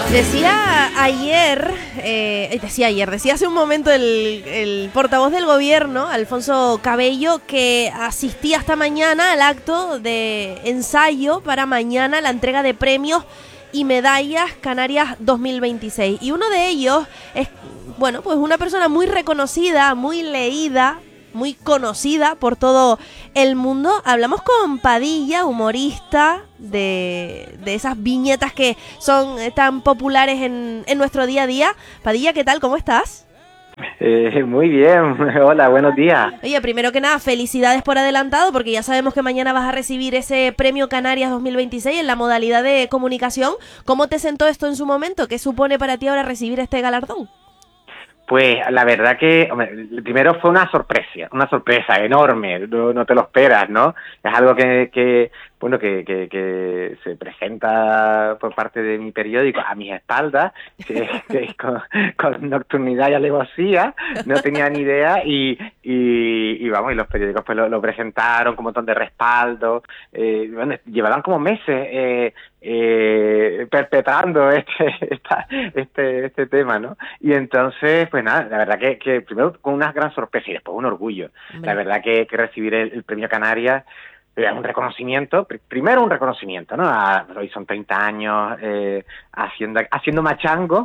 Decía hace un momento el portavoz del gobierno, Alfonso Cabello, que asistía esta mañana al acto de ensayo para mañana la entrega de premios y medallas Canarias 2026. Y uno de ellos es, bueno, pues una persona muy reconocida, muy leída, muy conocida por todo el mundo. Hablamos con Padilla, humorista de esas viñetas que son tan populares en nuestro día a día. Padilla, ¿qué tal? ¿Cómo estás? Muy bien, hola, buenos días. Oye, primero que nada, felicidades por adelantado, porque ya sabemos que mañana vas a recibir ese Premio Canarias 2026 en la modalidad de comunicación. ¿Cómo te sentó esto en su momento? ¿Qué supone para ti ahora recibir este galardón? Pues la verdad que, hombre, primero fue una sorpresa enorme, no te lo esperas, ¿no? Es algo que se presenta por parte de mi periódico a mis espaldas, que con nocturnidad y alevosía, no tenía ni idea, y vamos, y los periódicos pues lo presentaron con un montón de respaldo, bueno, llevaban como meses perpetrando este tema, ¿no? Y entonces, pues nada, la verdad que primero con una gran sorpresa y después un orgullo. Hombre. La verdad que recibir el Premio Canarias un reconocimiento, primero un reconocimiento, ¿no? Hoy son 30 años haciendo machango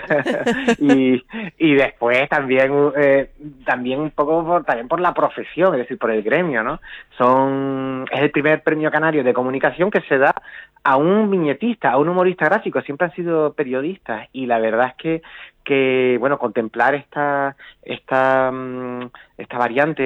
y después también un poco también por la profesión, es decir, por el gremio, ¿no? Es el primer premio canario de comunicación que se da a un viñetista, a un humorista gráfico. Siempre han sido periodistas y la verdad es que bueno, contemplar esta variante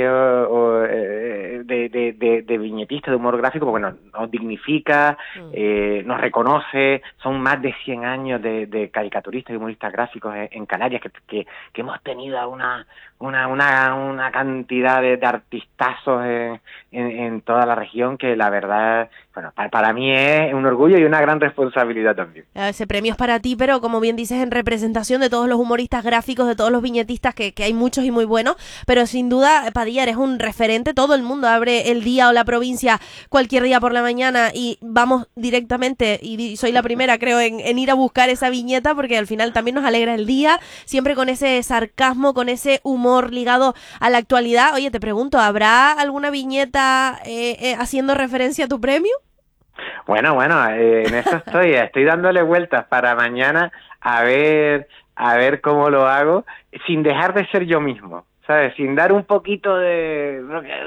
de viñetista, de humor gráfico, pues bueno, nos dignifica, nos reconoce. Son más de 100 años de caricaturistas y humoristas gráficos en Canarias que hemos tenido una cantidad de artistazos en toda la región que la verdad, bueno, para mí es un orgullo y una gran responsabilidad también. Ese premio es para ti, pero como bien dices, en representación de todos los humoristas gráficos, de todos los viñetistas, que hay muchos y muy buenos, pero sin duda, Padilla, eres un referente. Todo el mundo abre el día o la provincia cualquier día por la mañana y vamos directamente, y soy la primera, creo, en ir a buscar esa viñeta, porque al final también nos alegra el día, siempre con ese sarcasmo, con ese humor ligado a la actualidad. Oye, te pregunto, ¿habrá alguna viñeta haciendo referencia a tu premio? Bueno, en eso estoy dándole vueltas para mañana a ver cómo lo hago, sin dejar de ser yo mismo, ¿sabes? Sin dar un poquito de...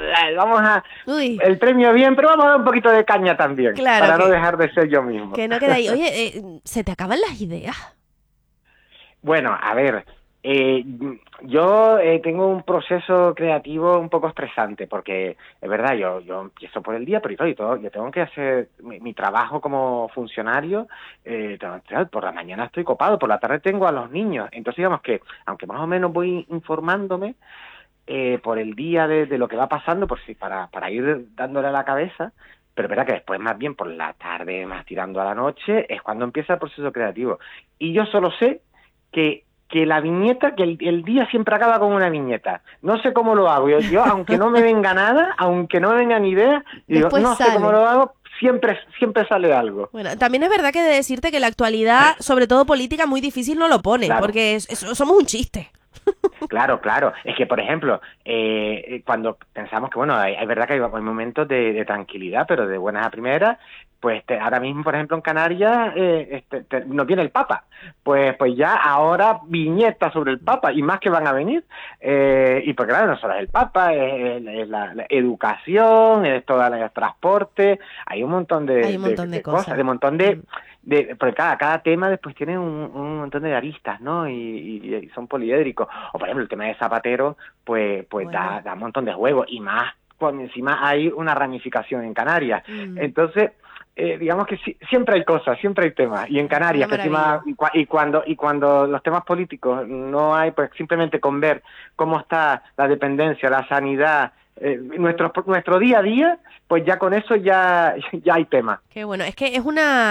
El premio bien, pero vamos a dar un poquito de caña también, claro, para no dejar de ser yo mismo. Que no queda ahí. Oye, ¿se te acaban las ideas? Bueno, a ver... yo tengo un proceso creativo un poco estresante porque es verdad, yo empiezo por el día, pero yo tengo que hacer mi trabajo como funcionario. Por la mañana estoy copado, por la tarde tengo a los niños, entonces digamos que aunque más o menos voy informándome por el día de lo que va pasando, para ir dándole a la cabeza. Pero es verdad que después, más bien por la tarde, más tirando a la noche, es cuando empieza el proceso creativo. Y yo solo sé que la viñeta, que el día siempre acaba con una viñeta. No sé cómo lo hago. Yo aunque no me venga nada, aunque no me vengan ideas, sé cómo lo hago, siempre sale algo. Bueno, también es verdad que de decirte que la actualidad, sobre todo política, muy difícil no lo pone, claro, porque somos un chiste. Claro. Es que, por ejemplo, cuando pensamos que, bueno, hay verdad que hay momentos de tranquilidad, pero de buenas a primeras, pues ahora mismo, por ejemplo, en Canarias nos viene el Papa. Pues ya ahora viñetas sobre el Papa, y más que van a venir. Y pues claro, no solo es el Papa, es la educación, es todo el transporte, hay un montón de cosas, de un montón de... porque cada tema después tiene un montón de aristas, ¿no? Y son poliédricos. O por ejemplo el tema de Zapatero, pues bueno, da un montón de juego, y más cuando encima hay una ramificación en Canarias. Entonces, digamos que siempre hay cosas, siempre hay temas. Y en Canarias, que encima, y cuando los temas políticos no hay, pues simplemente con ver cómo está la dependencia, la sanidad, nuestro día a día, pues ya con eso ya hay tema. Qué bueno, es que es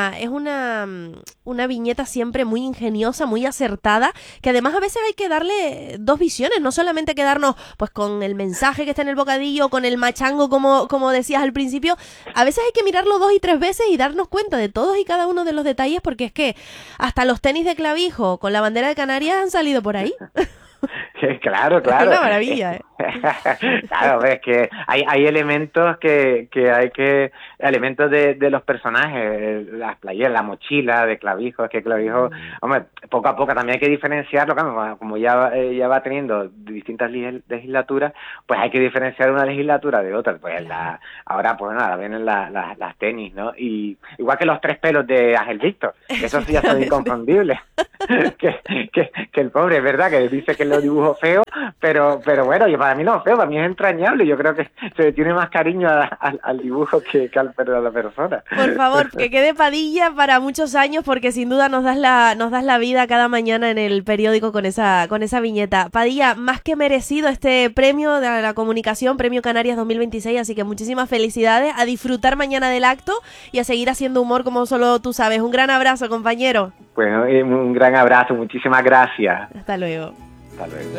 una viñeta siempre muy ingeniosa, muy acertada, que además a veces hay que darle dos visiones, no solamente quedarnos pues con el mensaje que está en el bocadillo, con el machango como decías al principio, a veces hay que mirarlo 2 y 3 veces y darnos cuenta de todos y cada uno de los detalles, porque es que hasta los tenis de clavijo con la bandera de Canarias han salido por ahí. Claro. Es una maravilla, ¿eh? Claro, es que hay elementos elementos de los personajes, las playeras, la mochila de clavijo, es que clavijo, hombre, poco a poco también hay que diferenciarlo, claro, como ya va teniendo distintas legislaturas, pues hay que diferenciar una legislatura de otra, pues ahora pues nada, vienen las tenis, ¿no? Y igual que los 3 pelos de Ángel Víctor, esos sí ya son inconfundibles, que el pobre, es verdad, que dice que lo dibujo feo, pero bueno, yo para mí no es feo, para mí es entrañable, yo creo que se le tiene más cariño al dibujo que a la persona. Por favor, que quede Padilla para muchos años, porque sin duda nos das la vida cada mañana en el periódico con esa viñeta. Padilla, más que merecido este premio de la comunicación, Premio Canarias 2026, así que muchísimas felicidades, a disfrutar mañana del acto y a seguir haciendo humor como solo tú sabes. Un gran abrazo, compañero. Bueno, un gran abrazo, muchísimas gracias. Hasta luego. Hasta luego.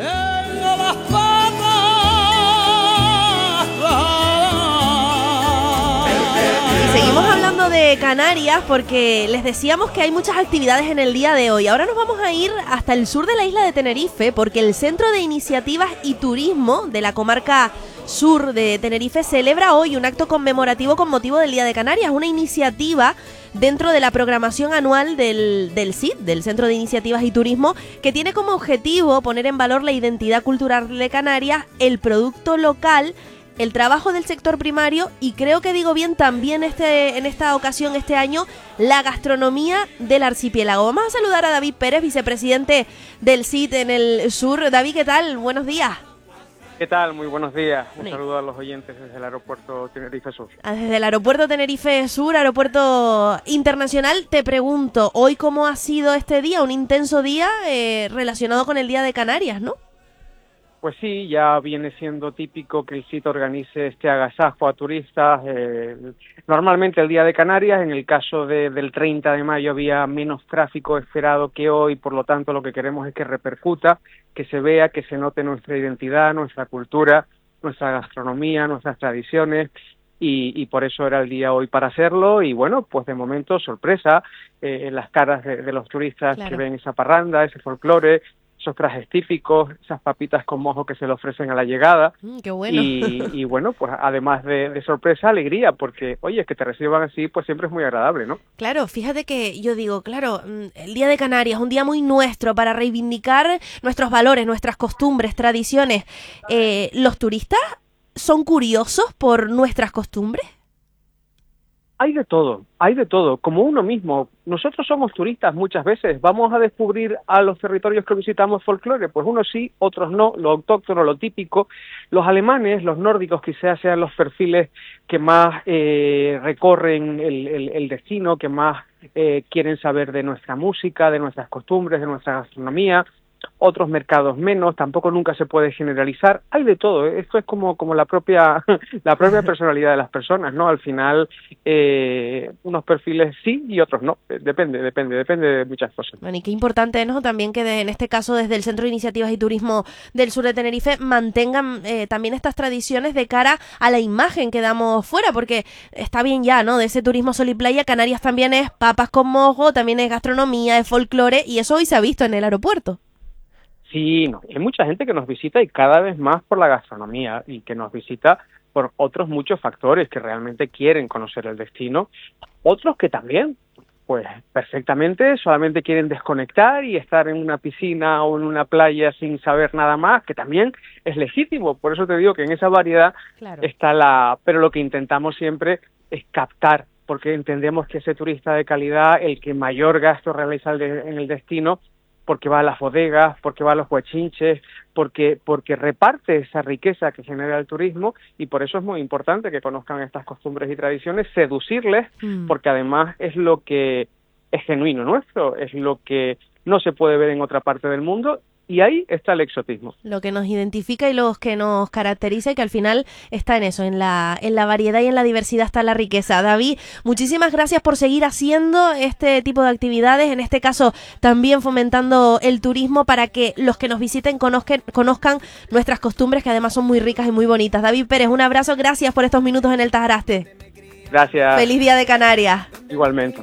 Y seguimos hablando de Canarias porque les decíamos que hay muchas actividades en el día de hoy. Ahora nos vamos a ir hasta el sur de la isla de Tenerife, porque el Centro de Iniciativas y Turismo de la comarca sur de Tenerife celebra hoy un acto conmemorativo con motivo del Día de Canarias, una iniciativa dentro de la programación anual del CIT, del Centro de Iniciativas y Turismo, que tiene como objetivo poner en valor la identidad cultural de Canarias, el producto local, el trabajo del sector primario y, creo que digo bien, también en esta ocasión, este año, la gastronomía del archipiélago. Vamos a saludar a David Pérez, vicepresidente del CIT en el sur. David, ¿qué tal? Buenos días. ¿Qué tal? Muy buenos días. Un saludo a los oyentes desde el aeropuerto Tenerife Sur. Desde el aeropuerto Tenerife Sur, aeropuerto internacional, te pregunto, ¿hoy cómo ha sido este día? Un intenso día relacionado con el Día de Canarias, ¿no? Pues sí, ya viene siendo típico que el sitio organice este agasajo a turistas. Normalmente el Día de Canarias, en el caso del 30 de mayo había menos tráfico esperado que hoy, por lo tanto lo que queremos es que repercuta, que se vea, que se note nuestra identidad, nuestra cultura, nuestra gastronomía, nuestras tradiciones, y por eso era el día hoy para hacerlo. Y bueno, pues de momento sorpresa en las caras de los turistas, claro, que ven esa parranda, ese folclore, esos trajes típicos, esas papitas con mojo que se le ofrecen a la llegada. ¡Qué bueno! Y bueno, pues además de sorpresa, alegría, porque, oye, que te reciban así, pues siempre es muy agradable, ¿no? Claro, fíjate que yo digo, claro, el Día de Canarias, un día muy nuestro para reivindicar nuestros valores, nuestras costumbres, tradiciones. ¿Los turistas son curiosos por nuestras costumbres? Hay de todo, como uno mismo. Nosotros somos turistas muchas veces, vamos a descubrir a los territorios que visitamos folclore, pues unos sí, otros no, lo autóctono, lo típico. Los alemanes, los nórdicos quizás sean los perfiles que más recorren el destino, que más quieren saber de nuestra música, de nuestras costumbres, de nuestra gastronomía. Otros mercados menos, tampoco nunca se puede generalizar, hay de todo, esto es como la propia personalidad de las personas, ¿no? Al final, unos perfiles sí y otros no, depende de muchas cosas. Bueno, y qué importante, ¿no? También que en este caso desde el Centro de Iniciativas y Turismo del sur de Tenerife mantengan también estas tradiciones de cara a la imagen que damos fuera, porque está bien ya, ¿no? De ese turismo sol y playa, Canarias también es papas con mojo, también es gastronomía, es folclore, y eso hoy se ha visto en el aeropuerto. Sí, no, hay mucha gente que nos visita y cada vez más por la gastronomía y que nos visita por otros muchos factores que realmente quieren conocer el destino, otros que también, pues perfectamente, solamente quieren desconectar y estar en una piscina o en una playa sin saber nada más, que también es legítimo, por eso te digo que en esa variedad, claro, está pero lo que intentamos siempre es captar, porque entendemos que ese turista de calidad, el que mayor gasto realiza en el destino, porque va a las bodegas, porque va a los huachinches, porque reparte esa riqueza que genera el turismo, y por eso es muy importante que conozcan estas costumbres y tradiciones, seducirles, porque además es lo que es genuino nuestro, es lo que no se puede ver en otra parte del mundo, Y ahí está el exotismo. Lo que nos identifica y lo que nos caracteriza, y que al final está en eso, en la variedad y en la diversidad está la riqueza. David, muchísimas gracias por seguir haciendo este tipo de actividades, en este caso también fomentando el turismo para que los que nos visiten conozcan nuestras costumbres, que además son muy ricas y muy bonitas. David Pérez, un abrazo, gracias por estos minutos en el Tajaraste. Gracias. Feliz Día de Canarias. Igualmente.